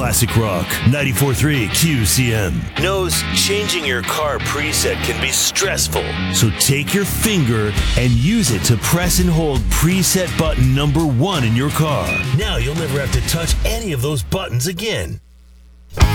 Classic Rock 94.3 QCM knows changing your car preset can be stressful. So take your finger and use it to press and hold preset button number 1 in your car. Now you'll never have to touch any of those buttons again.